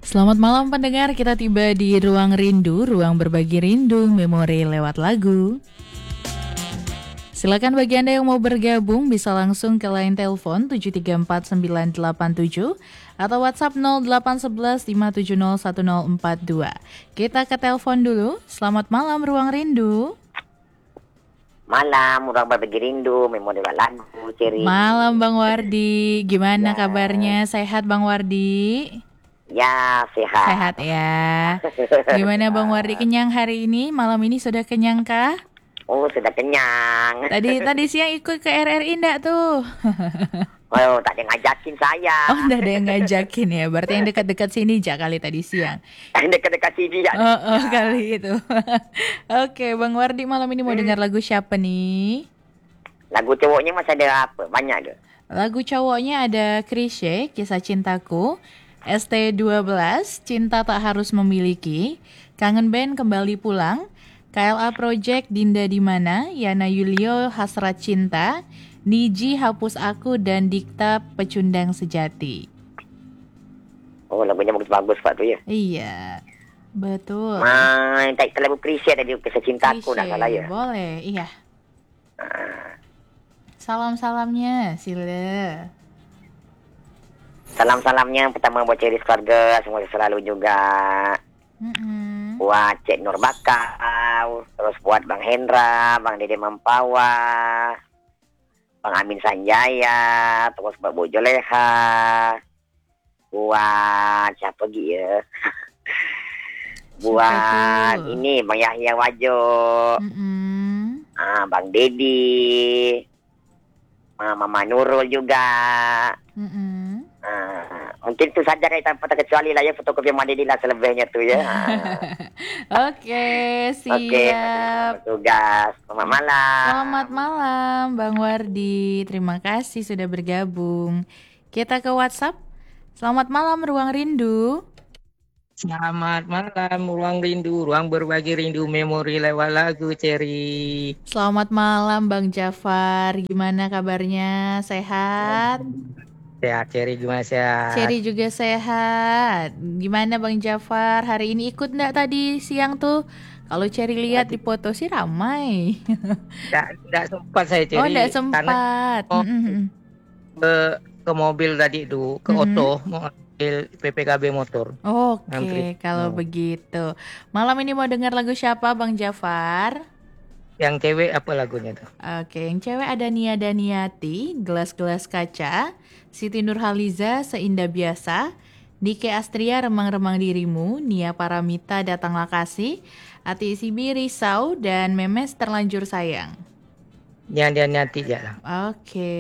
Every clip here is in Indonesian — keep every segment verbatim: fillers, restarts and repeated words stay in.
Selamat malam pendengar, kita tiba di Ruang Rindu, ruang berbagi rindu, memori lewat lagu. Silakan bagi Anda yang mau bergabung bisa langsung ke line telepon tujuh tiga empat sembilan delapan tujuh atau WhatsApp nol delapan satu satu lima tujuh nol satu nol empat dua. Kita ke telepon dulu. Selamat malam Ruang Rindu. Malam, ruang berbagi rindu, memori lewat lagu, Ceri. Malam Bang Wardi, gimana Ya. kabarnya? Sehat Bang Wardi? Ya, sehat. Sehat ya. Gimana Bang Wardi, kenyang hari ini? Malam ini sudah kenyang kah? Oh, sudah kenyang. Tadi tadi siang ikut ke R R I enggak tuh? Oh, tak ada ngajakin saya. Oh, enggak ada yang ngajakin ya. Berarti yang dekat-dekat sini aja kali tadi siang. Dekat-dekat sini ya. Oh, oh kali itu. Oke, Bang Wardi malam ini mau dengar lagu siapa nih? Lagu cowoknya masih ada apa? Banyak ke? Lagu cowoknya ada Chrisye, Kisah Cintaku, S T dua belas, Cinta Tak Harus Memiliki, Kangen Band Kembali Pulang, K L A Project Dinda Dimana, Yana Yulio Hasrat Cinta, Niji Hapus Aku, dan Dikta Pecundang Sejati. Oh, lagunya bagus-bagus Pak tuh ya. Iya, betul. Main tak lagu Krisya tadi, Kisah Cintaku, nak Chrisye, salah ya. boleh, iya. Ah. Salam-salamnya, sila. Salam-salamnya pertama buat Ceri keluarga, semoga selalu juga. Mm-mm. Buat Cek Nur Bakau, terus buat Bang Hendra, Bang Dede Mampawa, Bang Amin Sanjaya, terus buat Bu Joleha, buat siapa lagi ya? Buat tuh? ini Bang Yahya Wajo, Mm-mm. ah, Bang Dedi, ah, Mama Nurul juga. Mm-mm. Ah, mungkin itu saja dari tanpa terkecuali lah ya, fotokopi Mama Dedi lah selebihnya tuh ya. Oke, Oke, siap. tugas. Selamat malam. Selamat malam, Bang Wardi. Terima kasih sudah bergabung. Kita ke WhatsApp. Selamat malam, Ruang Rindu. Selamat malam, ruang rindu, ruang berbagi rindu, memori lewat lagu, Ceri. Selamat malam, Bang Jafar. Gimana kabarnya? Sehat? Sehat, Ceri, gimana sehat? Ceri juga sehat. Gimana Bang Jafar? Hari ini ikut nggak tadi siang tuh? Kalau Ceri lihat di foto sih ramai. Nggak, nggak sempat saya, Ceri. Oh, nggak Karena sempat. mau Mm-mm. ke, ke mobil tadi itu, ke Mm-mm. Oto, mau ambil P P K B motor. Oke, Ngantri. kalau Oh. begitu. Malam ini mau dengar lagu siapa Bang Jafar? Yang cewek apa lagunya tuh? Oke, yang cewek ada Nia Daniati, Gelas-Gelas Kaca, Siti Nurhaliza, Seindah Biasa, Nike Astria, Remang-Remang Dirimu, Nia Paramita, Datanglah Kasih, Ati Sibi, Risau, dan Memes Terlanjur Sayang. Yang dia nanti ya. Oke.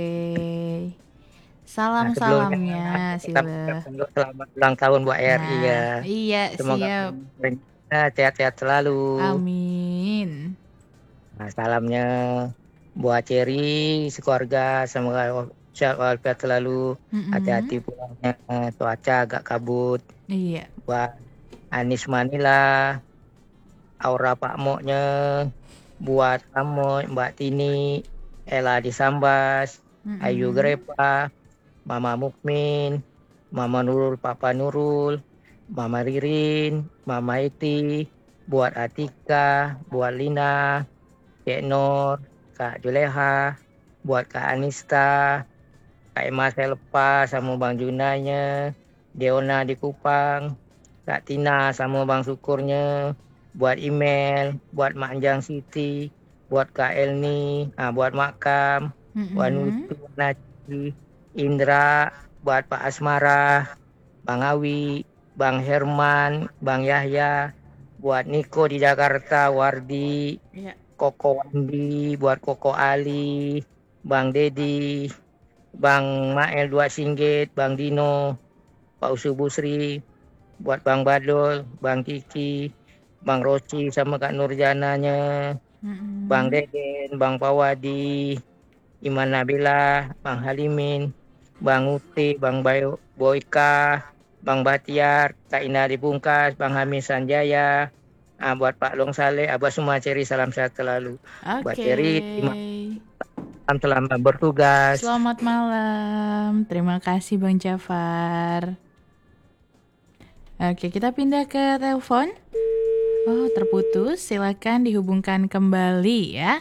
Nah, Salam-salamnya, kita Sila. mengucapkan selamat ulang tahun buat R I ya. Nah, iya, Semoga siap. kita sehat-sehat selalu. Amin. Nah, salamnya buat Ceri, sekeluarga, semoga sehat walafiat selalu. Mm-mm. Hati-hati pulangnya, cuaca agak kabut. Iya. Buat Anis Manila, Aura Pak Moknya, buat Kamu, Mbak Tini, Ella Disambas, Mm-mm. Ayu Grepa, Mama Mukmin, Mama Nurul, Papa Nurul, Mama Ririn, Mama Iti, buat Atika, buat Lina, Cek Nur, Kak Juleha, buat Kak Anista, Kak Emma Selpa sama Bang Junanya, Deona di Kupang, Kak Tina sama Bang Syukurnya, buat email, buat Mak Anjang Siti, buat Kak Elni, ah, buat Makam, buat Mm-mm. Nutu, Naci, Indra, buat Pak Asmara, Bang Awi, Bang Herman, Bang Yahya, buat Niko di Jakarta, Wardi, Iya. Koko Wandi, buat Koko Ali, Bang Dedi, Bang Mael Dua Singgit, Bang Dino, Pak Usu Busri, buat Bang Badol, Bang Kiki, Bang Roci sama Kak Nurjananya, Mm-mm. Bang Deden, Bang Pawadi, Iman Nabila, Bang Halimin, Bang Uti, Bang Bayo, Boyka, Bang Batiar, Kak Ina Dibungkas, Bang Hamid Sanjaya, ah, buat Pak Long Saleh, abah semua Ceri, salam sehat selalu. Buat Oke. Ceri, terima kasih selamat bertugas. Selamat malam. Terima kasih Bang Jafar. Oke, kita pindah ke telepon. Oh, terputus. Silakan dihubungkan kembali ya.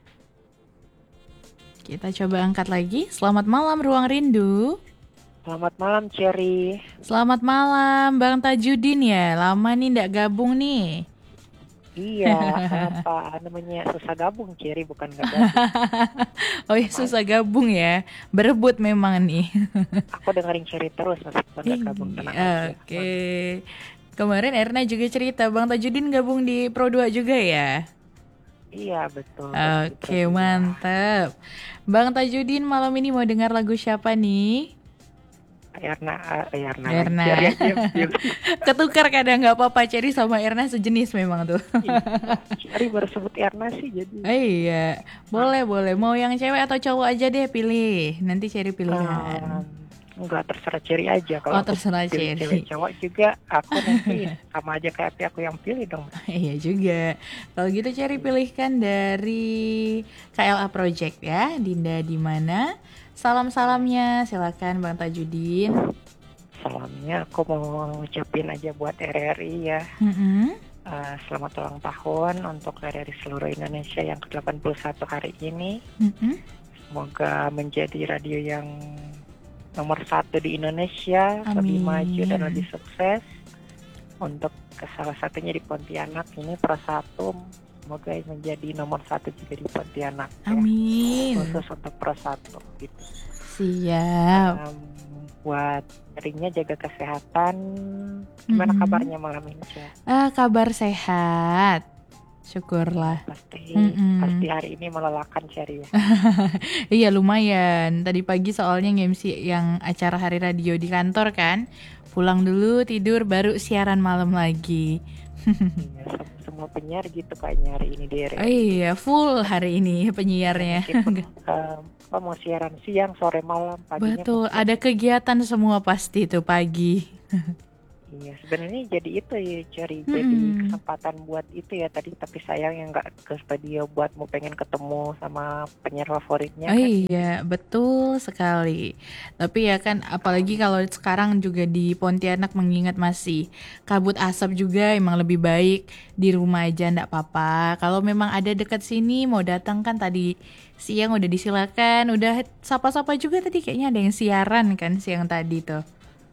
Kita coba angkat lagi. Selamat malam Ruang Rindu. Selamat malam Cherry. Selamat malam Bang Tajudin ya. Lama nih ndak gabung nih. Iya, apa namanya susah gabung Cherry, bukan gak gabung. Oh ya, susah gabung ya. Berebut memang nih. Aku dengerin Cherry terus meskipun gak gabung, tenang aja. Oke. Kemarin Erna juga cerita Bang Tajudin gabung di Pro dua juga ya. Iya betul. Oke, mantap. Bang Tajudin malam ini mau dengar lagu siapa nih? Erna, uh, Erna. Erna. Cherry, diam, diam. Ketukar kadang nggak apa-apa. Cherry sama Erna sejenis memang tuh. Cherry baru sebut Erna sih jadi. Oh, iya, boleh boleh. Mau yang cewek atau cowok aja deh pilih. Nanti Cherry pilihan. Um, enggak, terserah Cherry aja. Kalau oh terserah aku pilih Cherry. cewek cowok juga aku nanti sama aja kayak aku yang pilih dong. Iya juga. Kalau gitu Cherry pilihkan dari K L A Project ya. Dinda di mana? Salam-salamnya silakan Bang Tajudin. Salamnya aku mau ngucapin aja buat R R I ya. Mm-hmm. Uh, selamat ulang tahun untuk R R I seluruh Indonesia yang ke delapan puluh satu hari ini. Mm-hmm. Semoga menjadi radio yang nomor satu di Indonesia. Amin. Lebih maju dan lebih sukses. Untuk salah satunya di Pontianak ini Pro satu, semoga menjadi nomor satu juga di Pontianak. Amin. Ya. Khusus untuk Pro satu gitu. Siap. Um, buat ringnya jaga kesehatan. Gimana Mm-hmm. kabarnya malam ini, Cak? Ah, kabar sehat. Syukurlah. Pasti Mm-mm. pasti hari ini melelahkan Cherry ya. Iya lumayan. Tadi pagi soalnya nge-M C yang acara hari radio di kantor kan. Pulang dulu tidur baru siaran malam lagi. Iya, sem- semua penyiar gitu kayaknya hari ini di R R I. Oh iya, full hari ini penyiarnya. Meskipun um, apa, mau siaran siang, sore, malam, paginya. Betul, pasti. ada kegiatan semua pasti itu pagi. Iya, sebenarnya jadi itu ya Cherry, Mm-mm. jadi kesempatan buat itu ya tadi, tapi sayang yang nggak ke studio buat mau pengen ketemu sama penyiar favoritnya. Oh Kan. iya, betul sekali. Tapi ya kan apalagi kalau sekarang juga di Pontianak mengingat masih kabut asap juga, emang lebih baik di rumah aja ndak apa-apa. Kalau memang ada dekat sini mau datang kan tadi siang udah disilakan, udah sapa-sapa juga tadi kayaknya ada yang siaran kan siang tadi tuh.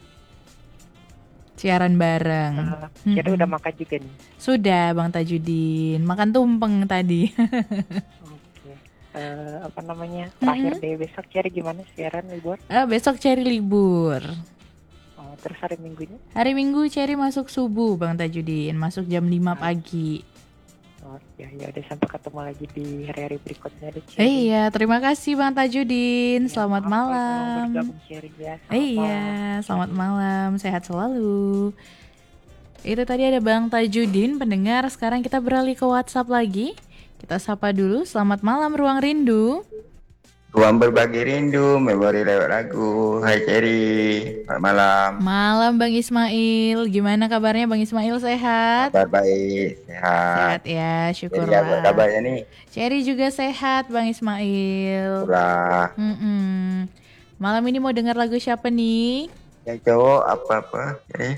Siaran bareng. Uh, Cherry udah makan juga nih. Sudah Bang Tajudin, makan tumpeng tadi. Oke. Uh, apa namanya? Terakhir deh besok Cherry gimana siaran libur? Ah, besok Cherry libur. Oh, terus hari Minggunya? Hari Minggu Cherry masuk subuh Bang Tajudin, masuk jam lima pagi. Oh ya, ya udah sampai ketemu lagi di hari-hari berikutnya deh Cherry. Eh, iya, terima kasih Bang Tajudin. Ya, Selamat maaf kalau belum malam. bergabung, Cherry, ya. Selamat Eh, iya, malam. selamat malam. Sehat selalu. Itu tadi ada Bang Tajudin pendengar. Sekarang kita beralih ke WhatsApp lagi. Kita sapa dulu. Selamat malam Ruang Rindu. Ruang berbagi rindu, memori lewat lagu. Hai Cherry, selamat malam. Malam Bang Ismail. Gimana kabarnya Bang Ismail, sehat? Kabar baik, sehat. Sehat ya, Jadi apa syukurlah. kabarnya nih? Cherry juga sehat Bang Ismail. Ulah, Mm-mm. Malam ini mau dengar lagu siapa nih? yang cowok apa-apa, Cherry?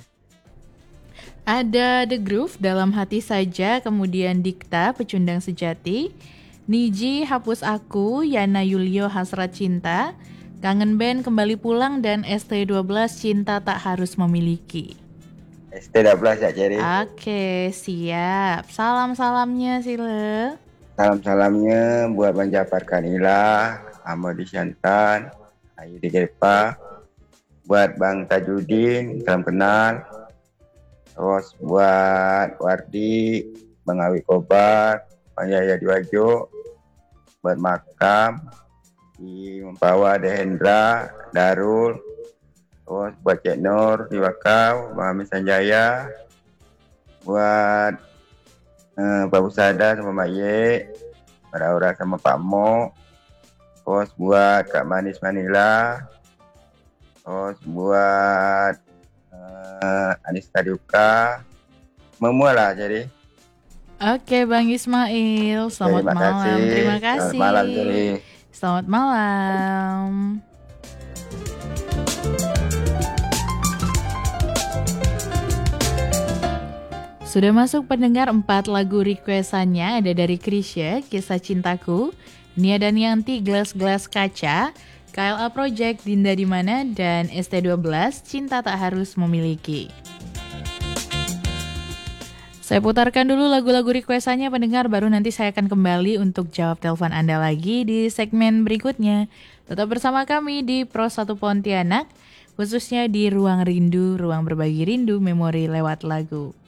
Ada The Groove, Dalam Hati Saja, kemudian Dikta, Pecundang Sejati, Niji, Hapus Aku, Yana Yulio, Hasrat Cinta, Kangen Band, Kembali Pulang, dan S T dua belas, Cinta Tak Harus Memiliki. S T dua belas ya Cherry. Oke, siap. Salam-salamnya Sile. Salam-salamnya buat Bang Jafar Kanila, Amodi Syantan, Ayu Digepa, buat Bang Tajudin, salam kenal. Terus buat Wardi, Bang Awi Kobar, Bang Yaya Diwajo, buat Makam, di Mempawa, Dehendra, Darul, terus buat Cik Nur di Wakau, Bang Amin Sanjaya, buat eh, Pak Usada sama Mak Ye, Pak Aura sama Pak Mo, terus buat Kak Manis Manila, terus buat uh, Anis Taduka, semua lah jadi. Oke Bang Ismail, selamat Terima malam. kasih. Terima kasih. Selamat malam jadi. Selamat malam. Sudah masuk pendengar empat lagu requestannya, ada dari Krisya, Kisah Cintaku, Nia dan Yanti, Gelas-Gelas Kaca, K L A Project, Dinda Dimana, dan S T dua belas, Cinta Tak Harus Memiliki. Saya putarkan dulu lagu-lagu requestannya pendengar, baru nanti saya akan kembali untuk jawab telepon Anda lagi di segmen berikutnya. Tetap bersama kami di Pro satu Pontianak, khususnya di Ruang Rindu, Ruang Berbagi Rindu, Memori lewat lagu.